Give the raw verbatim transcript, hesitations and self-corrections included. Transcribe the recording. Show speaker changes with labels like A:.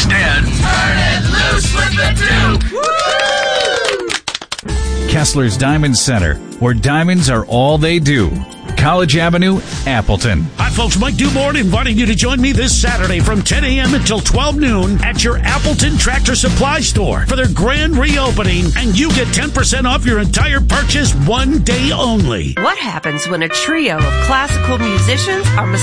A: and turn it loose with the Duke.
B: Kessler's Diamond Center, where diamonds are all they do. College Avenue, Appleton.
C: Hi, folks. Mike Dumort inviting you to join me this Saturday from ten a.m. until twelve noon at your Appleton Tractor Supply store for their grand reopening, and you get ten percent off your entire purchase one day only.
D: What happens when a trio of classical musicians are